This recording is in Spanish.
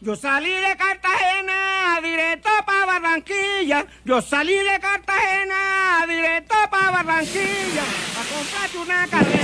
Yo salí de Cartagena directo para Barranquilla. Yo salí de Cartagena directo para Barranquilla. A comprarte una carrera.